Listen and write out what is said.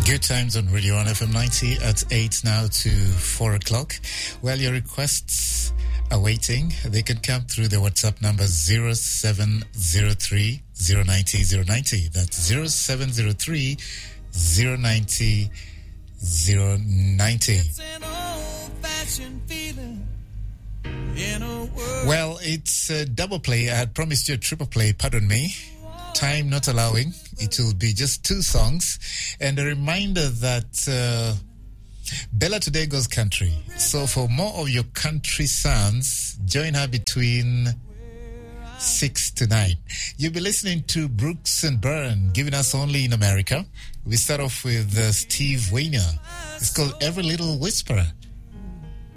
Good times on Radio 1 FM 90 at 8 now to 4 o'clock. Well, your requests are waiting. They can come through the WhatsApp number 0703 090 090. That's 0703 090 090. It's an old-fashioned feeling in a world. Well, it's a double play. I had promised you a triple play. Pardon me. Time not allowing. It will be just two songs. And a reminder that Bella today goes country. So for more of your country sounds, join her between 6 to 9. You'll be listening to Brooks and Byrne, giving us Only in America. We start off with Steve Weiner. It's called Every Little Whisperer.